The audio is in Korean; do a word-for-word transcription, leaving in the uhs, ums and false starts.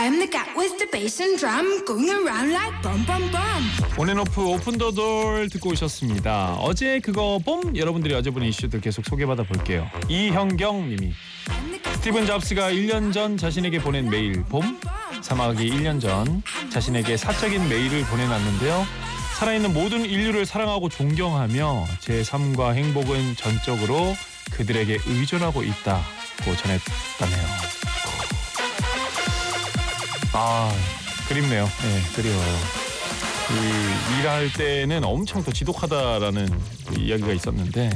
I'm the cat with the bass and drum going around like bum bum bum. 온앤오프 오픈 더 돌 듣고 오셨습니다. 어제 그거 봄 여러분들이 어제 본 이슈들 계속 소개받아 볼게요. 이형경 님이 스티븐 잡스가 일 년 전 자신에게 보낸 메일 봄 사막이 일 년 전 자신에게 사적인 메일을 보내놨는데요. 살아있는 모든 인류를 사랑하고 존경하며 제 삶과 행복은 전적으로 그들에게 의존하고 있다고 전했다네요. 아 그립네요. 네, 그리워요. 이 일할 때는 엄청 더 지독하다라는 그 이야기가 있었는데